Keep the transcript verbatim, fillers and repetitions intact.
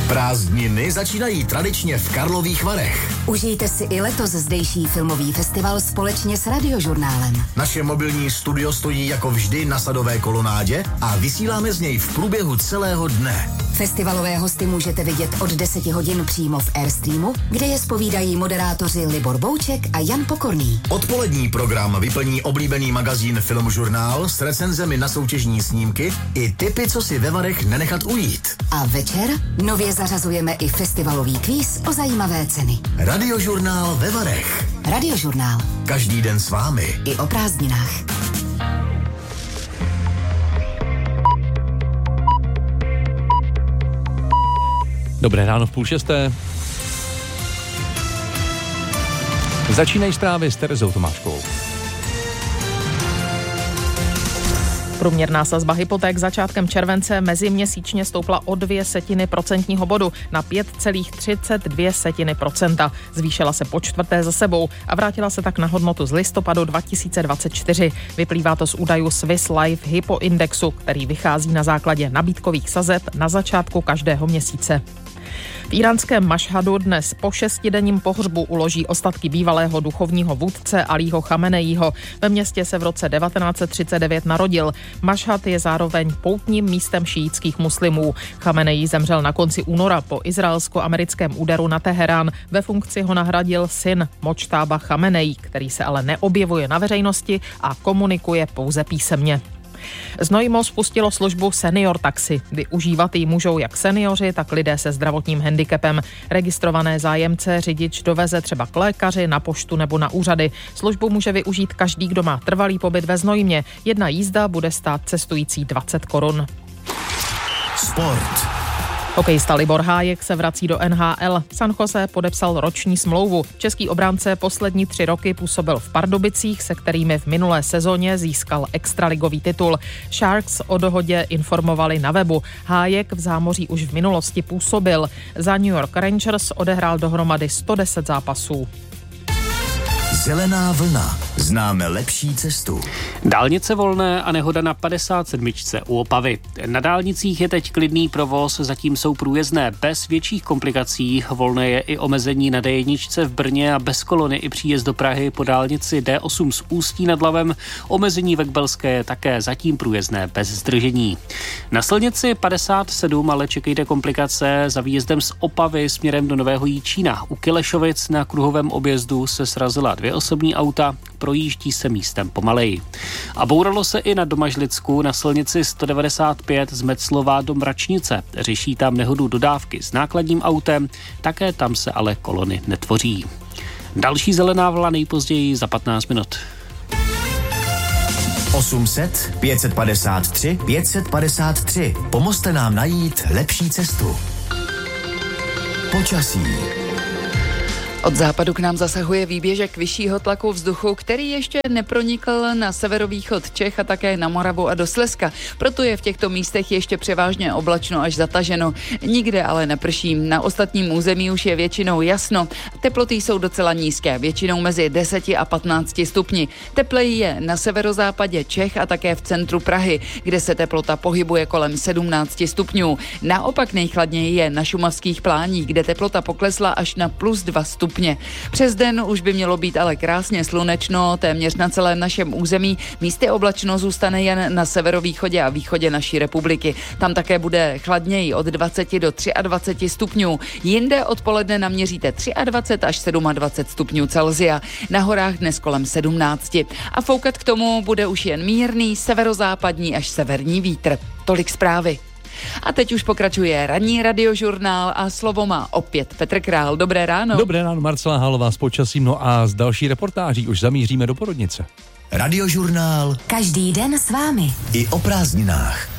Prázdniny začínají tradičně v Karlových Varech. Užijte si i letos zdejší filmový festival společně s Radiožurnálem. Naše mobilní studio stojí jako vždy na Sadové kolonádě a vysíláme z něj v průběhu celého dne. Festivalové hosty můžete vidět od deseti hodin přímo v Airstreamu, kde je zpovídají moderátoři Libor Bouček a Jan Pokorný. Odpolední program vyplní oblíbený magazín Filmžurnál s recenzemi na soutěžní snímky i tipy, co si ve Varech nenechat ujít. A večer nově zařazujeme i festivalový kvíz o zajímavé ceny. Radiožurnál ve Varech. Radiožurnál. Každý den s vámi. I o prázdninách. Dobré ráno v půl šesté. Začínají zprávy s Terezou Tomáškovou. Průměrná sazba hypoték začátkem července meziměsíčně stoupla o dvě setiny procentního bodu na pět celá třicet dvě procenta. Zvýšila se po čtvrté za sebou a vrátila se tak na hodnotu z listopadu dva tisíce dvacet čtyři. Vyplývá to z údajů Swiss Life Hypo Indexu, který vychází na základě nabídkových sazeb na začátku každého měsíce. V íránském Mašhadu dnes po šestidenním pohřbu uloží ostatky bývalého duchovního vůdce Alího Chameneího. Ve městě se v roce devatenáct set třicet devět narodil. Mašhad je zároveň poutním místem šíitských muslimů. Chameneí zemřel na konci února po izraelsko-americkém úderu na Teherán. Ve funkci ho nahradil syn Močtába Chameneí, který se ale neobjevuje na veřejnosti a komunikuje pouze písemně. Znojmo spustilo službu Senior Taxi. Využívat ji můžou jak seniori, tak lidé se zdravotním handicapem. Registrované zájemce řidič doveze třeba k lékaři, na poštu nebo na úřady. Službu může využít každý, kdo má trvalý pobyt ve Znojmě. Jedna jízda bude stát cestující dvacet korun. Sport. Hokejista Libor Hájek se vrací do N H L. San Jose podepsal roční smlouvu. Český obránce poslední tři roky působil v Pardubicích, se kterými v minulé sezóně získal extraligový titul. Sharks o dohodě informovali na webu. Hájek v zámoří už v minulosti působil. Za New York Rangers odehrál dohromady sto deset zápasů. Zelená vlna. Známe lepší cestu. Dálnice volné a nehoda na padesát sedm u Opavy. Na dálnicích je teď klidný provoz, zatím jsou průjezdné bez větších komplikací. Volné je i omezení na D jedna v Brně a bez kolony i příjezd do Prahy po dálnici D osm z Ústí nad Labem. Omezení ve Kbelské je také zatím průjezdné bez zdržení. Na silnici padesát sedm ale čekejte komplikace za výjezdem z Opavy směrem do Nového Jičína. U Kilešovic na kruhovém objezdu se srazila dvě osobní auta, projíždí se místem pomaleji. A bouralo se i na Domažlicku na silnici sto devadesát pět z Metzlova do Mračnice. Řeší tam nehodu dodávky s nákladním autem, také tam se ale kolony netvoří. Další zelená vlna nejpozději za patnáct minut. osm set, pět set padesát tři, pět set padesát tři. Pomozte nám najít lepší cestu. Počasí. Od západu k nám zasahuje výběžek vyššího tlaku vzduchu, který ještě nepronikl na severovýchod Čech a také na Moravu a do Slezska. Proto je v těchto místech ještě převážně oblačno až zataženo. Nikde ale neprší. Na ostatním území už je většinou jasno. Teploty jsou docela nízké, většinou mezi deseti a patnácti stupni. Tepleji je na severozápadě Čech a také v centru Prahy, kde se teplota pohybuje kolem sedmnácti stupňů. Naopak nejchladněji je na šumavských pláních, kde teplota poklesla až na plus dva stupně. Přes den už by mělo být ale krásně slunečno, téměř na celém našem území. Místy oblačno zůstane jen na severovýchodě a východě naší republiky. Tam také bude chladněji od dvaceti do dvaceti tří stupňů. Jinde odpoledne naměříte dvacet tři až dvacet sedm stupňů Celsia. Na horách dnes kolem sedmnácti. A foukat k tomu bude už jen mírný severozápadní až severní vítr. Tolik zprávy. A teď už pokračuje ranní radiožurnál a slovo má opět Petr Král. Dobré ráno. Dobré ráno, Marcela Hálová s počasím, no a z další reportáží už zamíříme do Porodnice. Radiožurnál. Každý den s vámi. I o prázdninách.